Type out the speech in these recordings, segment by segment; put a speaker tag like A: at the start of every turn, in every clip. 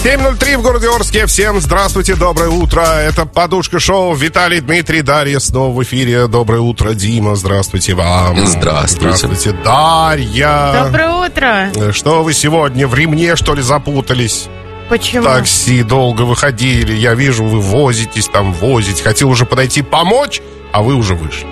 A: 7:03 в городе Орске. Всем здравствуйте, доброе утро. Это «Подушка шоу». Виталий, Дмитрий, Дарья снова в эфире. Доброе утро, Дима. Здравствуйте вам.
B: Здравствуйте.
A: Здравствуйте, Дарья.
C: Доброе утро.
A: Что вы сегодня, в ремне, что ли, запутались?
C: Почему?
A: Такси долго выходили. Я вижу, вы возитесь там, возите. Хотел уже подойти помочь, а вы уже вышли.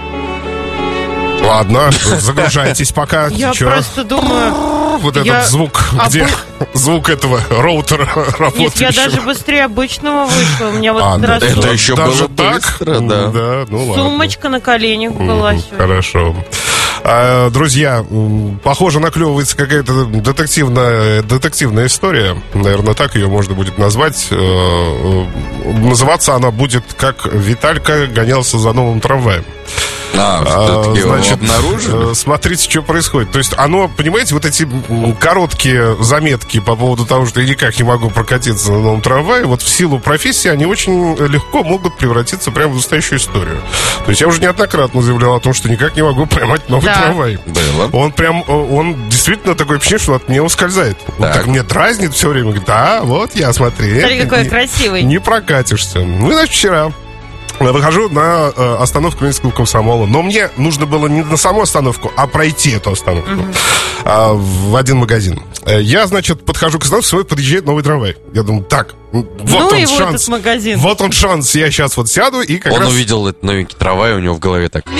A: Ладно, загружайтесь пока.
C: Я просто думаю...
A: Вот этот звук, где звук этого роутера работающего.
C: Нет, я даже быстрее обычного вышла. У меня вот
B: это еще
A: даже
B: было
A: так?
B: быстро, да.
A: Да, ну ладно.
C: Сумочка на коленях была сегодня.
A: Хорошо. Друзья, похоже, наклевывается какая-то детективная история. Наверное, так ее можно будет назвать. Называться она будет как «Виталька гонялся за новым трамваем».
B: Значит, обнаружили?
A: Смотрите, что происходит. То есть оно, понимаете, вот эти короткие заметки по поводу того, что я никак не могу прокатиться на новом трамвае, вот в силу профессии они очень легко могут превратиться прямо в настоящую историю. То есть я уже неоднократно заявлял о том, что никак не могу поймать новый трамвай.
B: Было.
A: Он действительно такое ощущение, что от меня ускользает. Он так мне дразнит все время. Говорит, да, вот я, смотри.
C: Смотри, какой красивый.
A: Не прокатишься. Ну, значит, вчера выхожу на остановку Ленинского комсомола. Но мне нужно было не на саму остановку, а пройти эту остановку в один магазин. Я, значит, подхожу к остановке, свой подъезжает новый трамвай. Я думаю, так, вот он шанс.
C: Этот магазин.
A: Вот он шанс. Я сейчас вот сяду и как раз...
B: Он увидел этот новенький трамвай, у него в голове так...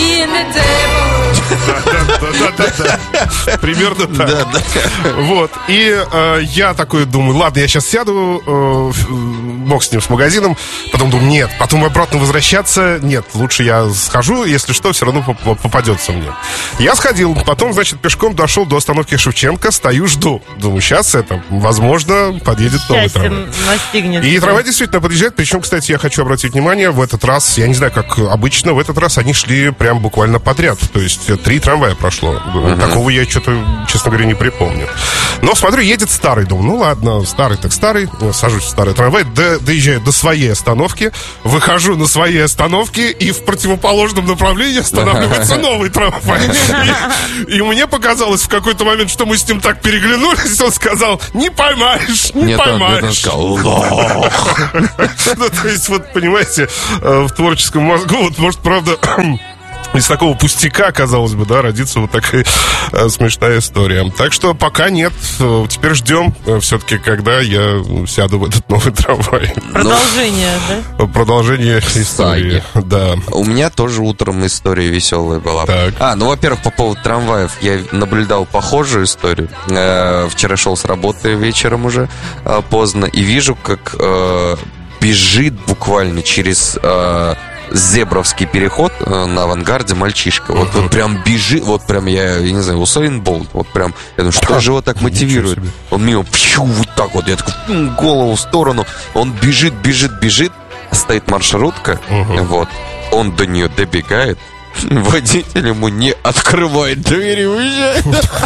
A: Да. Примерно так. Вот. И я такой думаю, ладно, я сейчас сяду, бог с ним, с магазином. Потом думаю, нет. Потом обратно возвращаться, нет. Лучше я схожу, если что, все равно попадется мне. Я сходил, потом, значит, пешком дошел до остановки Шевченко, стою, жду. Думаю, сейчас возможно, подъедет новый трамвай.
C: Настигнет.
A: И трамвай действительно подъезжает. Причем, кстати, я хочу обратить внимание, в этот раз, я не знаю, как обычно, в этот раз они шли прям буквально подряд. То есть 3 трамвая прошло. Такого я что-то, честно говоря, не припомню. Но смотрю, едет старый. Думаю, ну ладно, старый так старый. Сажусь в старый трамвай, доезжаю до своей остановки, выхожу на своей остановке, и в противоположном направлении останавливается новый трамвай. И мне показалось в какой-то момент, что мы с ним так переглянулись, он сказал, не поймаешь, не поймаешь.
B: Он сказал, лох.
A: Ну, то есть, вот, понимаете, в творческом мозгу, вот, может, правда... Из такого пустяка, казалось бы, да, родится вот такая смешная история. Так что пока нет. Теперь ждем все-таки, когда я сяду в этот новый трамвай.
C: Продолжение, да?
A: Продолжение истории. Да.
B: У меня тоже утром история веселая была.
A: Так.
B: Ну, во-первых, по поводу трамваев. Я наблюдал похожую историю. Вчера шел с работы вечером уже поздно. И вижу, как бежит буквально через... Зебровский переход на Авангарде мальчишка. Вот он прям бежит, вот прям я не знаю, Усейн Болт. Вот прям, я думаю, что же его так мотивирует? Он мимо, вот так вот, я такой, голову в сторону. Он бежит, стоит маршрутка, вот. Он до нее добегает, водитель ему не открывает двери, уезжает.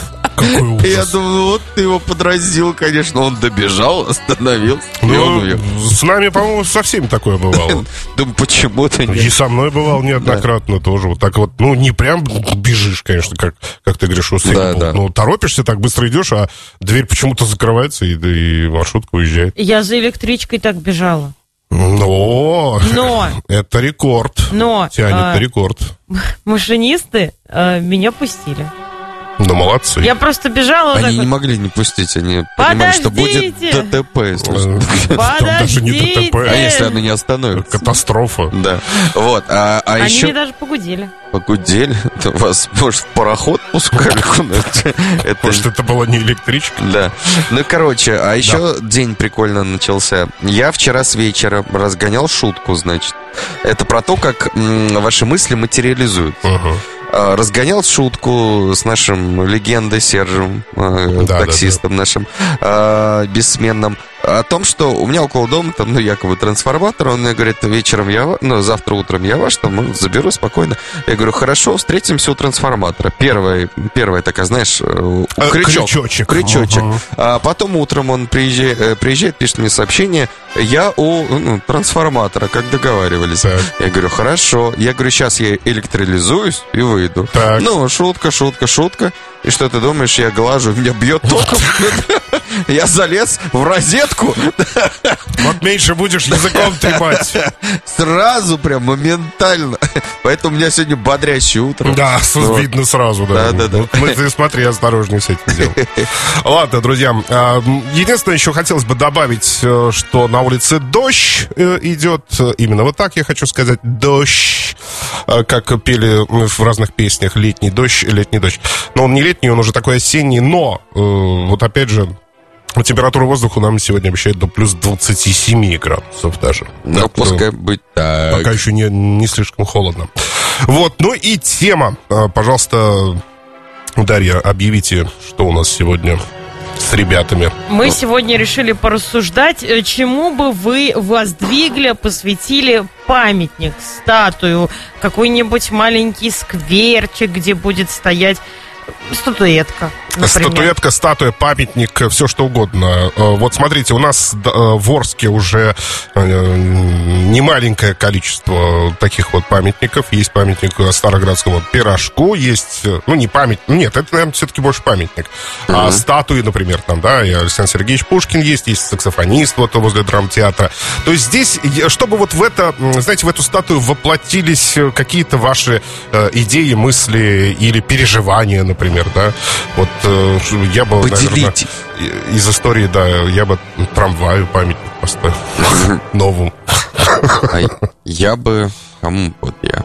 B: Я думаю, вот ты его подразил, конечно. Он добежал, остановился.
A: С нами, по-моему, со всеми такое бывало.
B: Думаю, почему-то нет.
A: И со мной бывало неоднократно тоже. Вот так вот, ну, не прям бежишь, конечно, как ты говоришь, но торопишься, так быстро идешь, а дверь почему-то закрывается, и маршрутка уезжает.
C: Я за электричкой так бежала.
A: Но это рекорд. Тянет рекорд.
C: Машинисты меня пустили.
A: Ну, молодцы.
C: Я просто бежала.
B: Они не могли не пустить, они понимали, что будет ДТП.
A: Даже не ДТП.
B: А если она не остановится?
A: Катастрофа.
B: Да. Вот.
C: Они
B: еще...
C: мне даже погудели.
B: Погудели? Вас, может, в пароход пускали куда-то?
A: Может, это была не электричка?
B: Да. Ну, короче, а еще день прикольно начался. Я вчера с вечера разгонял шутку, значит. Это про то, как ваши мысли материализуют. Разгонял шутку с нашим легендой Сержем, таксистом нашим бессменным, о том, что у меня около дома там, якобы трансформатор. Он мне говорит, вечером завтра утром я ваш, там, заберу спокойно. Я говорю, хорошо, встретимся у трансформатора. Первая такая, знаешь, крючочек. А потом утром он приезжает, пишет мне сообщение, я у трансформатора, как договаривались. Так. Я говорю, хорошо. Я говорю, сейчас я электролизуюсь и выйду. Так. Шутка. И что ты думаешь, я глажу, меня бьет током? Я залез в розетку.
A: Вот меньше будешь языком трепать.
B: Сразу прям, моментально. Поэтому у меня сегодня бодрящее утро.
A: Да, видно сразу, да.
B: Да.
A: Вот ты смотри, осторожней с этим делом. Ладно, друзья, единственное, еще хотелось бы добавить, что на улице дождь идет. Именно вот так я хочу сказать. Дождь. Как пели в разных песнях. Летний дождь. Но он не летний, он уже такой осенний. Но, вот опять же, температура воздуха нам сегодня обещает до плюс 27 градусов даже.
B: Ну, пускай быть так.
A: Пока еще не слишком холодно. Вот, ну и тема. Пожалуйста, Дарья, объявите, что у нас сегодня с ребятами.
C: Мы сегодня решили порассуждать, чему бы вы воздвигли, посвятили памятник, статую, какой-нибудь маленький скверчик, где будет стоять статуэтка, например.
A: Статуэтка, статуя, памятник, все что угодно. Вот смотрите, у нас в Орске уже немаленькое количество таких вот памятников. Есть памятник Староградскому пирожку, есть, ну не памятник, нет, это, наверное, все-таки больше памятник. А статуи, например, там, да, и Александр Сергеевич Пушкин есть саксофонист вот возле драмтеатра. То есть здесь, чтобы вот в это, знаете, в эту статую воплотились какие-то ваши идеи, мысли или переживания, например, да, вот я бы, наверное, из истории, да, я бы трамваю памятник поставил новому.
B: Я бы, кому вот я,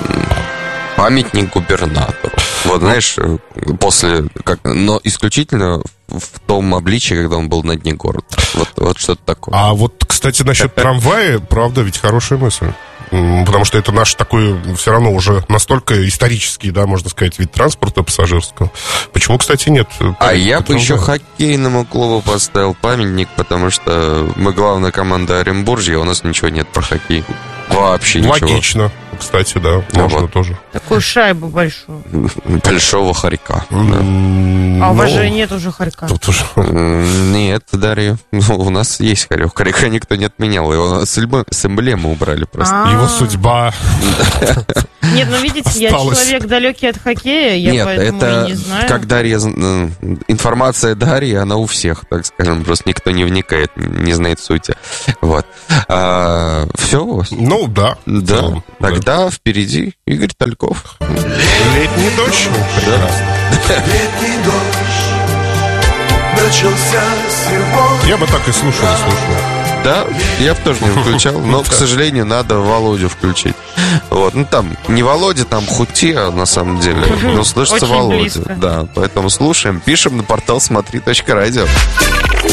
B: памятник губернатору. Вот, знаешь, после, но исключительно в том обличии, когда он был на дне города. Вот что-то такое.
A: А вот, кстати, насчет трамвая, правда, ведь хорошая мысль. Потому что это наш такой, все равно уже настолько исторический, да, можно сказать, вид транспорта пассажирского. Почему, кстати, нет?
B: А я бы еще хоккейному клубу поставил памятник, потому что мы главная команда Оренбуржья, у нас ничего нет про хоккей. Вообще ничего.
A: Логично. Кстати, да, можно тоже.
C: Такую шайбу большую.
B: Большого хорька.
C: А у вас же нет уже хорька.
B: Нет, Дарья. У нас есть хорек. Хорька никто не отменял. Его с эмблемы убрали просто.
A: Его судьба.
C: Нет, ну видите, я человек далекий от хоккея, я поэтому и не знаю.
B: Как Дарья, информация Дарьи, она у всех, так скажем, просто никто не вникает, не знает сути. Вот. Все у вас?
A: Ну, да.
B: Да. Тогда впереди Игорь Тальков.
A: Летний дождь.
D: Летний дождь начался сегодня.
A: Я бы так и слушал.
B: Да, я бы тоже не включал, но, к сожалению, надо Володю включить. Вот, ну там не Володя, там Хутия, на самом деле, но слышится
C: Очень
B: Володя.
C: близко.
B: Да, поэтому слушаем, пишем на портал смотри.радио.